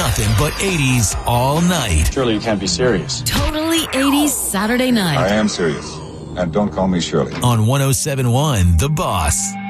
nothing but 80s all night. Surely you can't be serious. Totally 80s Saturday night. I am serious. And don't call me Shirley. On 107.1 The Boss.